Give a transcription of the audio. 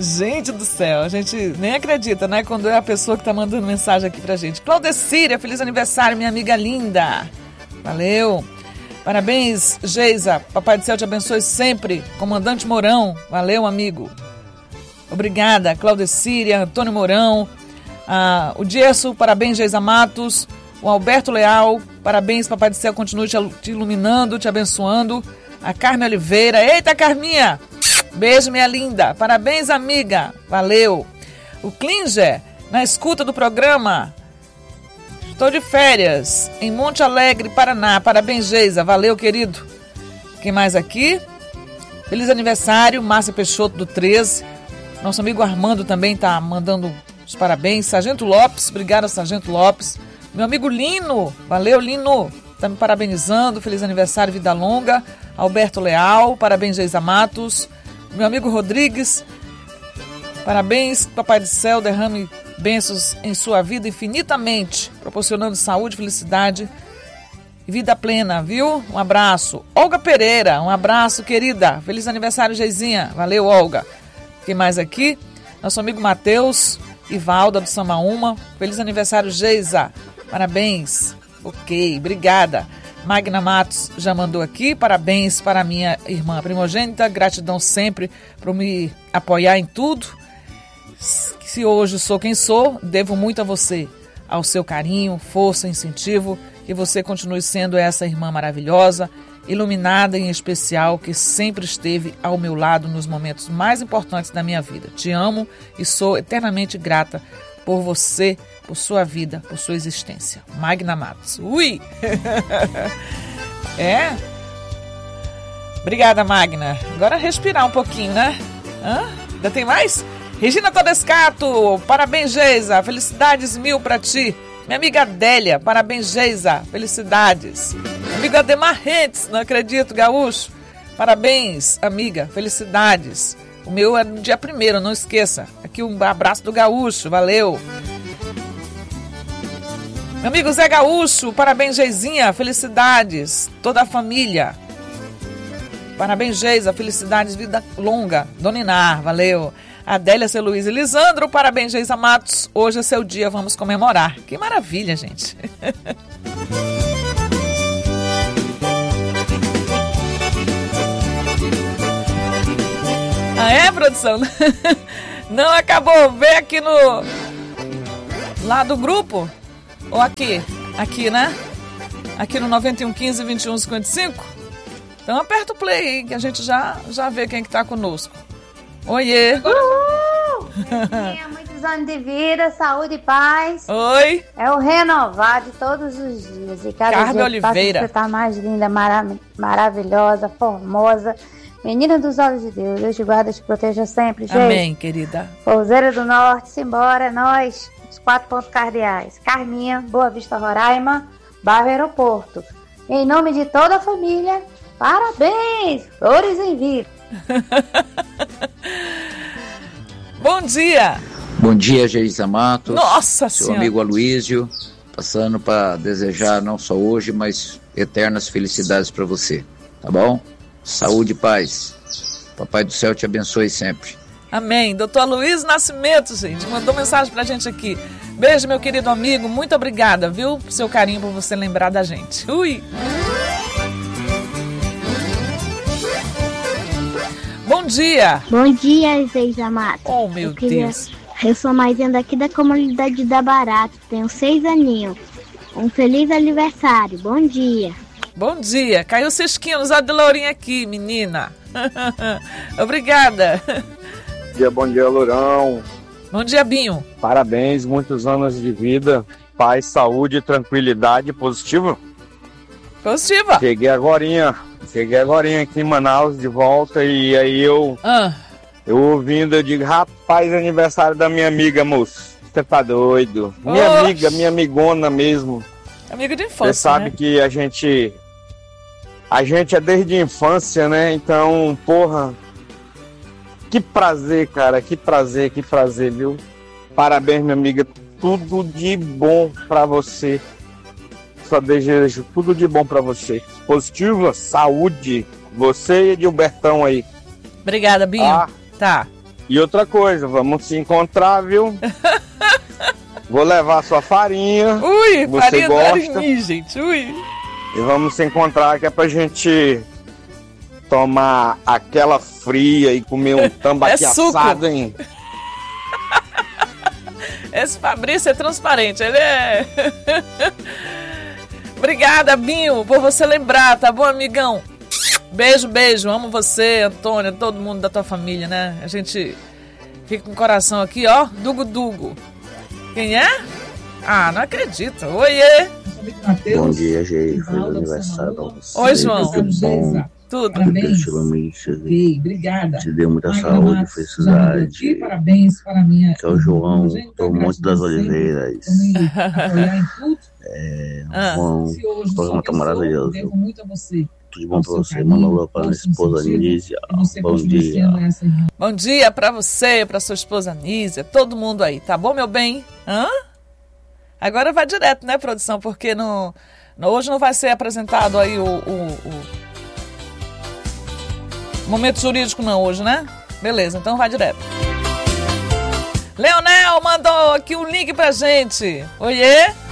Gente do céu, a gente nem acredita, né? Quando é a pessoa que tá mandando mensagem aqui pra gente. Claudecíria, feliz aniversário, minha amiga linda. Valeu. Parabéns, Geisa. Papai do céu te abençoe sempre. Comandante Mourão. Valeu, amigo. Obrigada, Claudecíria, Antônio Mourão. O Gerson, parabéns, Geisa Matos. O Alberto Leal, parabéns, Papai do céu, continue te iluminando, te abençoando. A Carmen Oliveira. Eita, Carminha! Beijo, minha linda. Parabéns, amiga. Valeu. O Klinger, na escuta do programa. Estou de férias em Monte Alegre, Paraná. Parabéns, Geisa. Valeu, querido. Quem mais aqui? Feliz aniversário, Márcia Peixoto do 13. Nosso amigo Armando também está mandando os parabéns. Sargento Lopes, obrigada, Sargento Lopes. Meu amigo Lino, valeu, Lino. Está me parabenizando. Feliz aniversário, vida longa. Alberto Leal, parabéns, Geisa Matos. Meu amigo Rodrigues, parabéns, Papai do céu, derrame bênçãos em sua vida infinitamente, proporcionando saúde, felicidade e vida plena, viu? Um abraço. Olga Pereira, um abraço, querida. Feliz aniversário, Geizinha. Valeu, Olga. Quem mais aqui? Nosso amigo Matheus, Ivalda do Samaúma. Feliz aniversário, Geisa. Parabéns. Ok, obrigada. Magna Matos já mandou aqui, parabéns para minha irmã primogênita, gratidão sempre por me apoiar em tudo. Se hoje sou quem sou, devo muito a você, ao seu carinho, força, incentivo, que você continue sendo essa irmã maravilhosa, iluminada e em especial, que sempre esteve ao meu lado nos momentos mais importantes da minha vida. Te amo e sou eternamente grata por você, por sua vida, por sua existência. Magna Matos. Ui! É? Obrigada, Magna. Agora respirar um pouquinho, né? Ainda tem mais? Regina Todescato, parabéns, Geisa. Felicidades mil pra ti. Minha amiga Adélia, parabéns, Geisa. Felicidades. Meu amigo Ademar Rentes, não acredito, gaúcho. Parabéns, amiga. Felicidades. O meu é no dia 1º, não esqueça. Aqui um abraço do gaúcho, valeu. Meu amigo Zé Gaúcho, parabéns, Geizinha, felicidades, toda a família. Parabéns, Geisa, felicidades, vida longa. Dona Inar, valeu. Adélia C. Luiz e Lisandro, parabéns, Geisa Matos. Hoje é seu dia, vamos comemorar. Que maravilha, gente. É, produção? Não acabou, vem aqui no... lá do grupo. Ou aqui? Aqui, né? Aqui no 9115-2155. Então aperta o play aí, que a gente já vê quem que tá conosco. Oiê! Uhul! Tenha muitos anos de vida, saúde e paz. Oi! É o renovar de todos os dias. E cada Carmen dia Oliveira. você tá mais linda, maravilhosa, formosa. Menina dos olhos de Deus. Deus te guarda, te proteja sempre, gente. Amém, querida. Pouseira do Norte, simbora, nós. Os 4 pontos cardeais. Carminha, Boa Vista, Roraima, bairro Aeroporto. Em nome de toda a família, parabéns! Flores em vida. Bom dia! Bom dia, Geisa Matos. Nossa Seu Senhora. amigo Aloísio, passando para desejar não só hoje, mas eternas felicidades para você, tá bom? Saúde e paz. Papai do céu te abençoe sempre. Amém. Doutor Luiz Nascimento, gente, mandou mensagem pra gente aqui. Beijo, meu querido amigo. Muito obrigada, viu? Por seu carinho, por você lembrar da gente. Ui! Bom dia! Bom dia, Geisa Matos. Oh, meu Deus. Eu sou Maisinha daqui da comunidade da Barato. Tenho 6 aninhos. Um feliz aniversário. Bom dia. Bom dia. Caiu o cisquinho nos olhos de Lourinha aqui, menina. Obrigada. Bom dia, Lourão. Bom dia, Binho. Parabéns, muitos anos de vida, paz, saúde, tranquilidade, positivo. Positiva. Cheguei agorinha aqui em Manaus de volta e aí eu ouvindo, eu digo, rapaz, aniversário da minha amiga, moço. Você tá doido? Minha amiga, minha amigona mesmo. Amiga de infância, você sabe, né? Que a gente é desde a infância, né? Então, porra, que prazer, cara, que prazer, viu? Parabéns, minha amiga, tudo de bom pra você. Só desejo tudo de bom pra você. Positiva, saúde, você e Gilbertão aí. Obrigada, Binho. Tá. E outra coisa, vamos se encontrar, viu? Vou levar sua farinha. Ui, você farinha do gosta. Arimi, gente. Ui. E vamos se encontrar que é pra gente tomar aquela fria e comer um tambaqui suco. assado, hein? Esse Fabrício é transparente, ele é... Obrigada, Binho, por você lembrar, tá bom, amigão? Beijo, beijo, amo você, Antônia, todo mundo da tua família, né? A gente fica com o coração aqui, ó, Dugo. Quem é? Ah, não acredito. Oiê! Bom dia, Gê. Feliz aniversário pra você. Oi, João. Tudo bom? Tudo. Parabéns. Obrigada. Te dê muita saúde, felicidade. Parabéns para minha. Que é o João do Monte das Oliveiras. João, o programa tá maravilhoso. Tudo bom pra você. Manda um alô pra minha esposa Nízia. Bom dia. Bom dia pra você, pra sua esposa Nízia, todo mundo aí, tá bom, meu bem? Hã? Agora vai direto, né, produção? Porque hoje não vai ser apresentado aí o momento jurídico não hoje, né? Beleza, então vai direto. Leonel mandou aqui um link pra gente. Oiê?